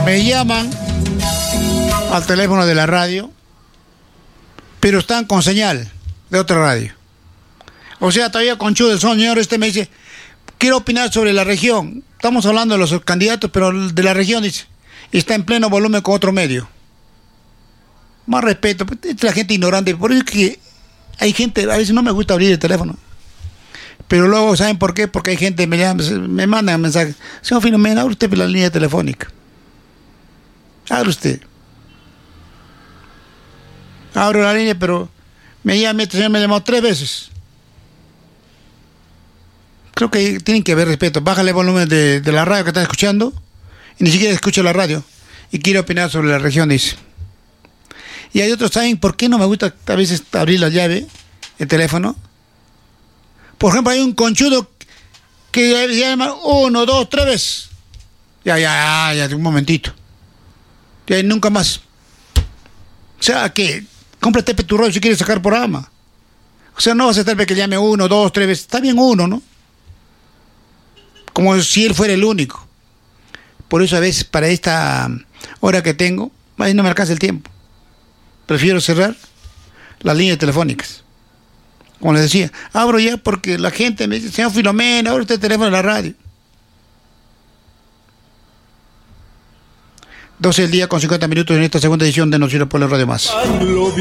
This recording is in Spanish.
Me llaman al teléfono de la radio, pero están con señal de otra radio. O sea, todavía conchudo el señor me dice, quiero opinar sobre la región. Estamos hablando de los candidatos, pero de la región, dice, y está en pleno volumen con otro medio. Más respeto, es la gente ignorante. Por eso es que hay gente, a veces no me gusta abrir el teléfono. Pero luego, ¿saben por qué? Porque hay gente que me llama, me manda mensajes. Señor Filomena, abre usted la línea telefónica. Abre usted. Abro la línea, pero me llama, este señor me llamó 3 veces. Creo que tienen que haber respeto. Bájale el volumen de la radio que están escuchando. Y ni siquiera escucho la radio. Y quiero opinar sobre la región, dice. Y hay otros, ¿saben por qué no me gusta a veces abrir la llave, el teléfono? Por ejemplo, hay un conchudo que llama 1, 2, 3 veces. Ya, un momentito. Ya nunca más. O sea, que cómprate tu rollo si quieres sacar programa. O sea, no vas a estar que llame 1, 2, 3 veces. Está bien uno, ¿no? Como si él fuera el único. Por eso a veces para esta hora que tengo, ahí no me alcanza el tiempo. Prefiero cerrar las líneas telefónicas. Como les decía, abro ya porque la gente me dice, señor Filomena, abre usted el teléfono de la radio. 12 del día con 50 minutos en esta segunda edición de Noticiero Pueblo Radio Más.